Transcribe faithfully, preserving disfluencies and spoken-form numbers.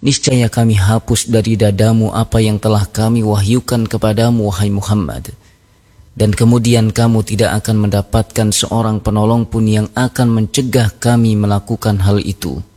niscaya kami hapus dari dadamu apa yang telah kami wahyukan kepadamu, wahai Muhammad. Dan kemudian kamu tidak akan mendapatkan seorang penolong pun yang akan mencegah kami melakukan hal itu.